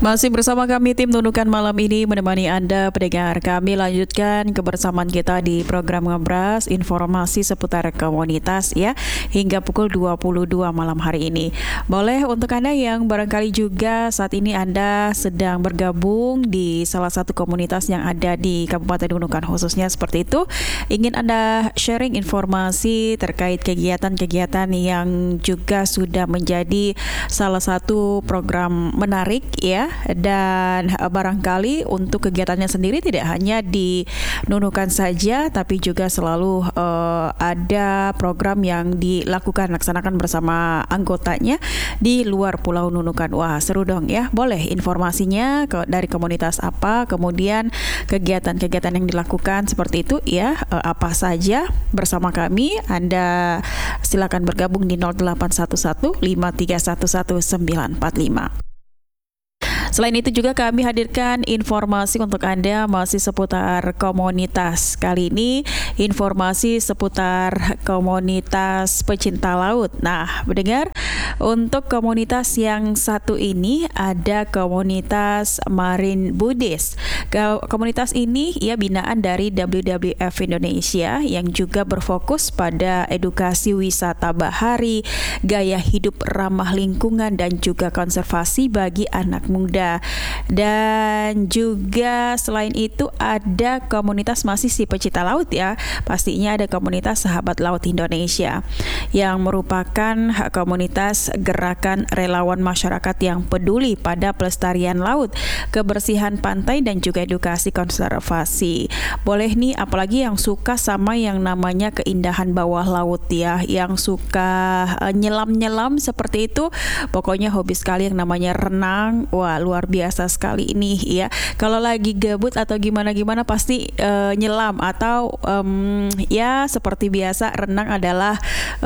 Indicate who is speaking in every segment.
Speaker 1: Masih bersama kami tim Nunukan malam ini menemani Anda pendengar. Kami lanjutkan kebersamaan kita di program Ngobras informasi seputar komunitas ya hingga pukul 22 malam hari ini. Boleh untuk Anda yang barangkali juga saat ini Anda sedang bergabung di salah satu komunitas yang ada di Kabupaten Nunukan khususnya seperti itu, ingin Anda sharing informasi terkait kegiatan-kegiatan yang juga sudah menjadi salah satu program menarik ya. Dan barangkali untuk kegiatannya sendiri tidak hanya di Nunukan saja, tapi juga selalu ada program yang laksanakan bersama anggotanya di luar Pulau Nunukan. Wah, seru dong ya. Boleh informasinya dari komunitas apa, kemudian kegiatan-kegiatan yang dilakukan seperti itu ya, apa saja bersama kami. Anda silakan bergabung di 0811 5311 945. Selain itu juga kami hadirkan informasi untuk Anda masih seputar komunitas. Kali ini informasi seputar komunitas pecinta laut. Nah, mendengar untuk komunitas yang satu ini ada komunitas Marine Buddhist. Komunitas ini ya binaan dari WWF Indonesia yang juga berfokus pada edukasi wisata bahari, gaya hidup ramah lingkungan dan juga konservasi bagi anak muda. Dan juga selain itu ada komunitas masih si pecinta laut ya. Pastinya ada komunitas Sahabat Laut Indonesia yang merupakan komunitas gerakan relawan masyarakat yang peduli pada pelestarian laut, kebersihan pantai dan juga edukasi konservasi. Boleh nih apalagi yang suka sama yang namanya keindahan bawah laut ya, yang suka nyelam-nyelam seperti itu. Pokoknya hobi sekali yang namanya renang. Wah, luar biasa sekali ini ya. Kalau lagi gabut atau gimana-gimana pasti nyelam atau ya seperti biasa renang adalah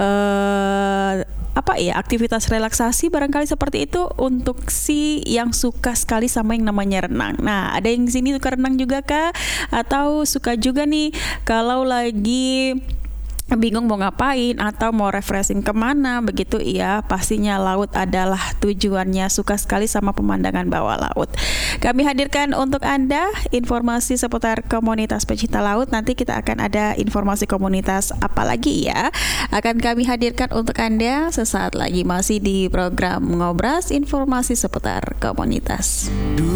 Speaker 1: aktivitas relaksasi barangkali seperti itu untuk si yang suka sekali sama yang namanya renang. Nah, ada yang sini suka renang juga kah? Atau suka juga nih kalau lagi bingung mau ngapain atau mau refreshing kemana begitu ya, pastinya laut adalah tujuannya, suka sekali sama pemandangan bawah laut. Kami hadirkan untuk Anda informasi seputar komunitas pecinta laut. Nanti kita akan ada informasi komunitas apa lagi ya, akan kami hadirkan untuk Anda sesaat lagi, masih di program Ngobras informasi seputar komunitas.